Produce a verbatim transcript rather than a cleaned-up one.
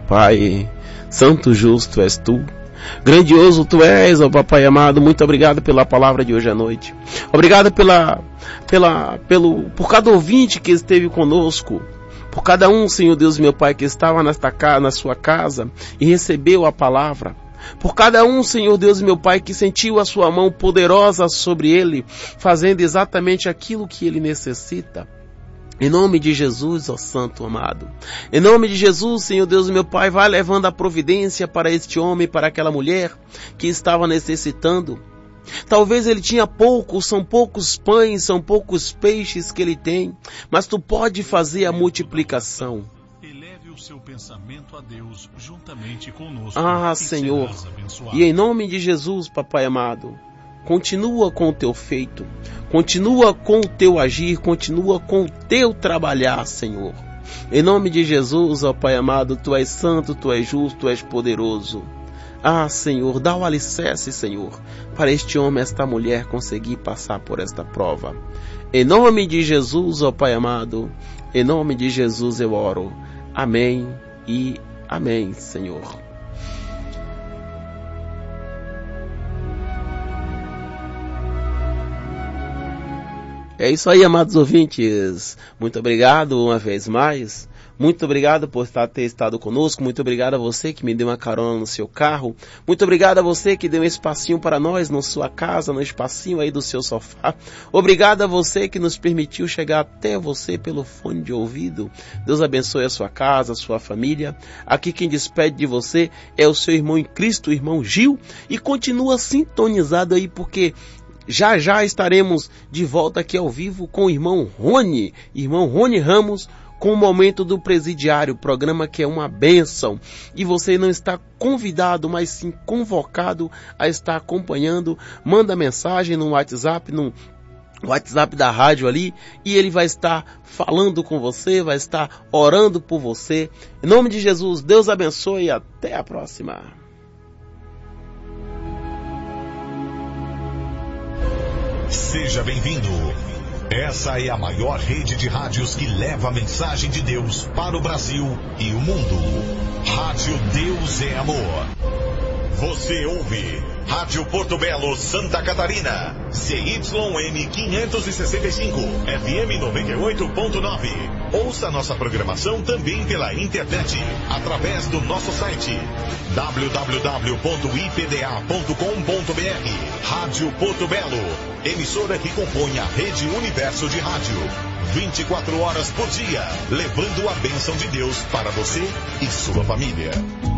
Pai. Santo justo és tu. Grandioso tu és, ó Papai amado. Muito obrigado pela palavra de hoje à noite. Obrigado pela, pela, pelo, por cada ouvinte que esteve conosco. Por cada um, Senhor Deus meu Pai, que estava nesta casa, na sua casa e recebeu a palavra. Por cada um, Senhor Deus meu Pai, que sentiu a sua mão poderosa sobre ele, fazendo exatamente aquilo que ele necessita. Em nome de Jesus, ó Santo amado. Em nome de Jesus, Senhor Deus meu Pai, vai levando a providência para este homem, para aquela mulher que estava necessitando. Talvez ele tinha pouco, são poucos pães, são poucos peixes que ele tem, mas tu pode fazer a multiplicação. Eleve o seu pensamento a Deus juntamente conosco. Ah, Senhor. E em nome de Jesus, Papai amado, continua com o teu feito, continua com o teu agir, continua com o teu trabalhar, Senhor. Em nome de Jesus, ó Pai amado, tu és santo, tu és justo, tu és poderoso. Ah, Senhor, dá o alicerce, Senhor, para este homem, esta mulher conseguir passar por esta prova. Em nome de Jesus, ó Pai amado, em nome de Jesus eu oro. Amém e amém, Senhor. É isso aí, amados ouvintes. Muito obrigado uma vez mais. Muito obrigado por ter estado conosco. Muito obrigado a você que me deu uma carona no seu carro. Muito obrigado a você que deu um espacinho para nós na sua casa, no espacinho aí do seu sofá. Obrigado a você que nos permitiu chegar até você pelo fone de ouvido. Deus abençoe a sua casa, a sua família. Aqui quem despede de você é o seu irmão em Cristo, o irmão Gil. E continua sintonizado aí porque já já estaremos de volta aqui ao vivo com o irmão Rony, irmão Rony Ramos, com o Momento do Presidiário, programa que é uma bênção. E você não está convidado, mas sim convocado a estar acompanhando. Manda mensagem no WhatsApp, no WhatsApp da rádio ali, e ele vai estar falando com você, vai estar orando por você. Em nome de Jesus, Deus abençoe e até a próxima. Seja bem-vindo. Essa é a maior rede de rádios que leva a mensagem de Deus para o Brasil e o mundo. Rádio Deus é Amor. Você ouve Rádio Porto Belo, Santa Catarina. C Y M quinhentos e sessenta e cinco, F M noventa e oito ponto nove. Ouça nossa programação também pela internet, através do nosso site w w w ponto i p d a ponto com ponto b r. Rádio Porto Belo, emissora que compõe a rede Universo de Rádio. vinte e quatro horas por dia, levando a bênção de Deus para você e sua família.